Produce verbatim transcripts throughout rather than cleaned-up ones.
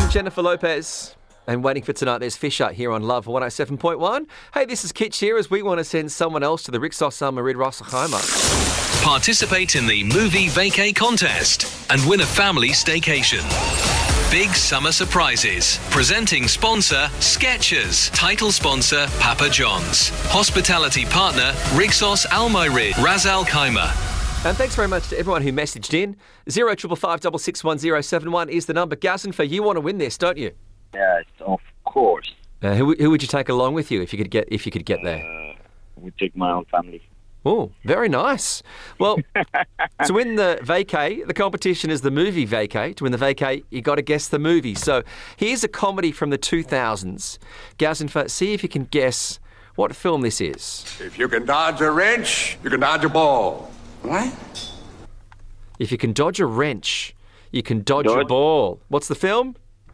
Jennifer Lopez. And waiting for tonight, there's Fisher here on Love one oh seven point one. Hey, this is Kitch here as we want to send someone else to the Rixos Al Marid Ras Al Khaimah. Participate in the Movie Vacay contest and win a family staycation. Big summer surprises. Presenting sponsor, Skechers. Title sponsor, Papa John's. Hospitality partner, Rixos Al Marid Ras Al Khaimah. And thanks very much to everyone who messaged in. Zero triple five double six one zero seven one is the number. Gazin, for you want to win this, don't you? Yes, of course. Uh, who, who would you take along with you if you could get if you could get there? Uh, we take my own family. Oh, very nice. Well, to win the vacay, the competition is the movie vacay. To win the vacay, you got to guess the movie. So here's a comedy from the two thousands. Gazinfa, see if you can guess what film this is. If you can dodge a wrench, you can dodge a ball. What? If you can dodge a wrench, you can dodge, Dodge? a ball. What's the film?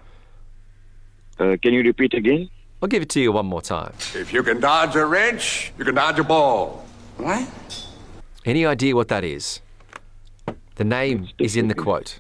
Uh, can you repeat again? I'll give it to you one more time. If you can dodge a wrench, you can dodge a ball. What? Any idea what that is? The name is in the quote.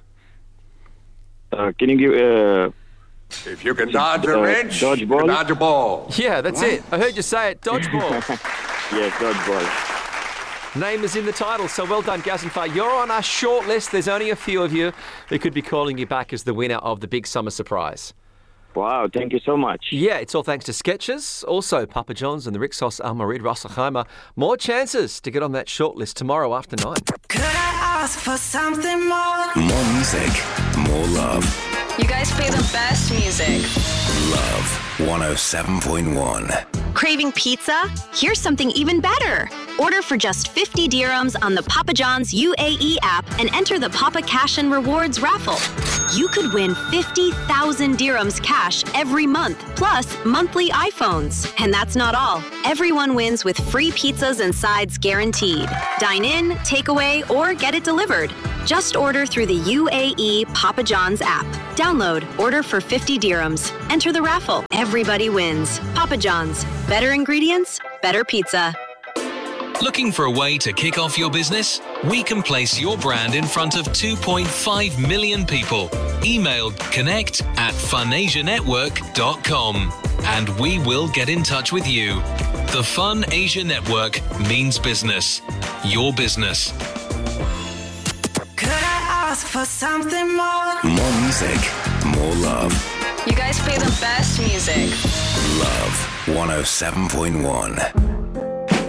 Uh, can you give... Uh, If you can dodge a Uh, wrench, dodge you ball? can dodge a ball. Yeah, that's it. I heard you say it. Dodgeball. yes, dodgeball. Name is in the title, so well done, Gazinfa. You're on our short list. There's only a few of you who could be calling you back as the winner of the big summer surprise. Wow, thank you so much. Yeah, it's all thanks to Skechers, also Papa John's and the Rixos Al Marid Ras Al Khaimah. More chances to get on that short list tomorrow after nine. Could I ask for something more? More music, more love. You guys play the best music. Love one oh seven point one. Craving pizza? Here's something even better. Order for just fifty dirhams on the Papa John's U A E app and enter the Papa Cash and Rewards raffle. You could win fifty thousand dirhams cash every month, plus monthly iPhones. And that's not all. Everyone wins with free pizzas and sides guaranteed. Dine in, takeaway, or get it delivered. Just order through the U A E Papa John's app. Download, order for fifty dirhams. Enter the raffle. Everybody wins. Papa John's. Better ingredients, better pizza. Looking for a way to kick off your business? We can place your brand in front of two point five million people. Email connect at funasianetwork dot com and we will get in touch with you. The Fun Asia Network means business. Your business. Could I ask for something more? More music, more love. You guys play the best music. Love one oh seven point one.